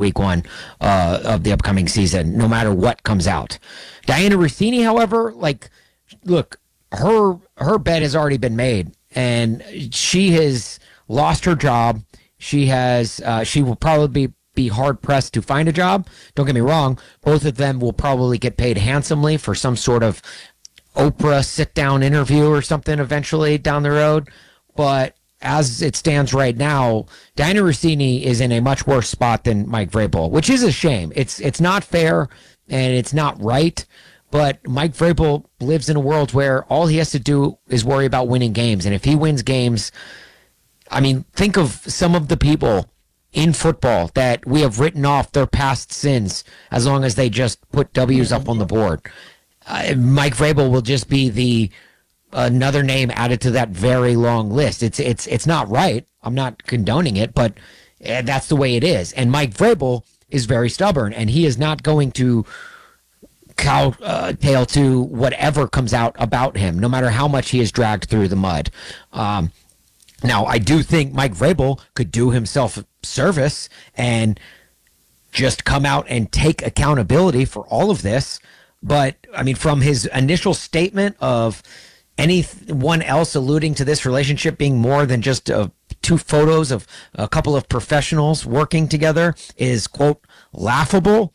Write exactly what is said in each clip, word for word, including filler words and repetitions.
week one uh, of the upcoming season, no matter what comes out. Diana Russini, however, like, look, her her bed has already been made, and she has lost her job. She has uh, she will probably be, be hard pressed to find a job. Don't get me wrong; both of them will probably get paid handsomely for some sort of Oprah sit down interview or something eventually down the road. But as it stands right now, Diana Russini is in a much worse spot than Mike Vrabel, which is a shame. It's it's not fair and it's not right. But Mike Vrabel lives in a world where all he has to do is worry about winning games. And if he wins games, I mean, think of some of the people in football that we have written off their past sins as long as they just put W's up on the board. Uh, Mike Vrabel will just be the another name added to that very long list. It's it's it's not right. I'm not condoning it, but uh, that's the way it is. And Mike Vrabel is very stubborn, and he is not going to cow uh, tail to whatever comes out about him, no matter how much he is dragged through the mud. Um, now, I do think Mike Vrabel could do himself a service and just come out and take accountability for all of this. But, I mean, from his initial statement of anyone else alluding to this relationship being more than just uh, two photos of a couple of professionals working together is, quote, laughable.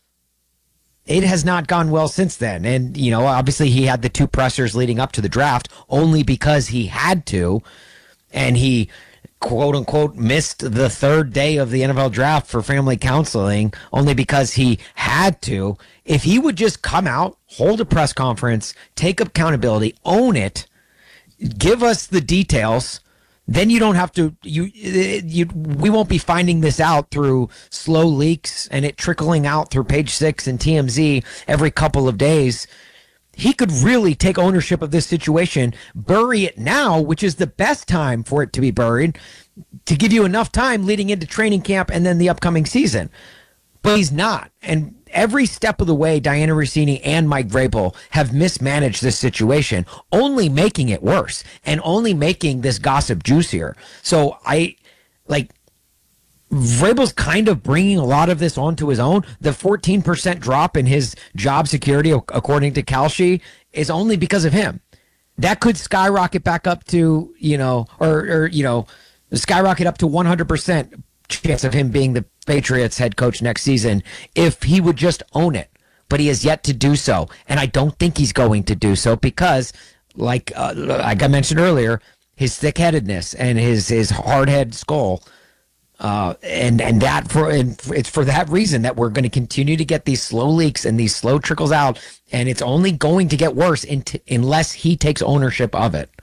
It has not gone well since then. And, you know, obviously he had the two pressers leading up to the draft only because he had to. And he, quote unquote, missed the third day of the N F L draft for family counseling only because he had to. If he would just come out, hold a press conference, take accountability, own it, give us the details, then you don't have to, you, you, we won't be finding this out through slow leaks and it trickling out through Page Six and T M Z every couple of days. He could really take ownership of this situation, bury it now, which is the best time for it to be buried, to give you enough time leading into training camp and then the upcoming season. But he's not. And every step of the way, Diana Russini and Mike Vrabel have mismanaged this situation, only making it worse and only making this gossip juicier. So I, like, Vrabel's kind of bringing a lot of this onto his own. The fourteen percent drop in his job security, according to Kalshi, is only because of him. That could skyrocket back up to, you know, or, or you know, skyrocket up to one hundred percent chance of him being the Patriots head coach next season if he would just own it. But he has yet to do so. And I don't think he's going to do so because, like, uh, like I mentioned earlier, his thick-headedness and his, his hard-head skull. Uh, and and that for and it's for that reason that we're going to continue to get these slow leaks and these slow trickles out, and it's only going to get worse in t- unless he takes ownership of it.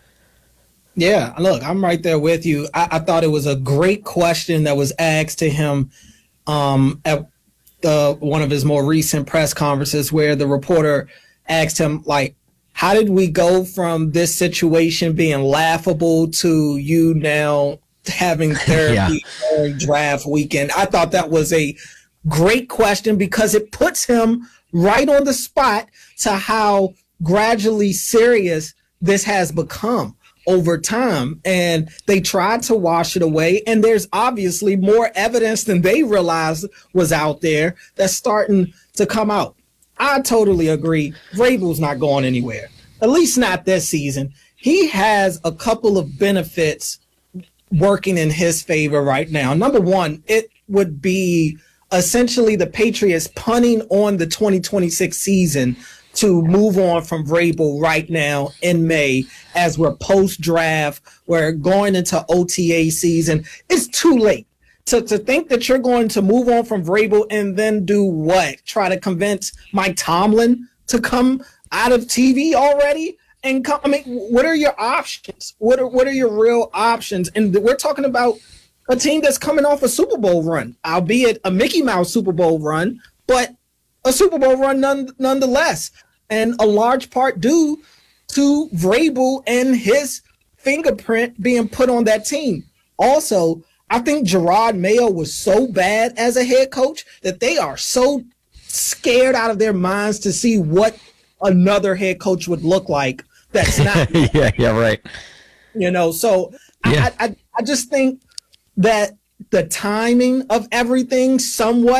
Yeah, look, I'm right there with you. I, I thought it was a great question that was asked to him um, at the, one of his more recent press conferences, where the reporter asked him, like, how did we go from this situation being laughable to you now having therapy yeah. during draft weekend? I thought that was a great question because it puts him right on the spot to how gradually serious this has become over time. And they tried to wash it away. And there's obviously more evidence than they realized was out there that's starting to come out. I totally agree. Vrabel's not going anywhere, at least not this season. He has a couple of benefits working in his favor right now. Number one, it would be essentially the Patriots punting on the twenty twenty-six season to move on from Vrabel right now in May, as we're post-draft, we're going into O T A season. It's too late to, to think that you're going to move on from Vrabel and then do what? Try to convince Mike Tomlin to come out of T V already? And come, I mean, what are your options? What are what are your real options? And we're talking about a team that's coming off a Super Bowl run, albeit a Mickey Mouse Super Bowl run, but a Super Bowl run none, nonetheless. And a large part due to Vrabel and his fingerprint being put on that team. Also, I think Gerard Mayo was so bad as a head coach that they are so scared out of their minds to see what another head coach would look like. That's not. yeah, yeah, right. You know, so yeah. I, I, I just think that the timing of everything somewhat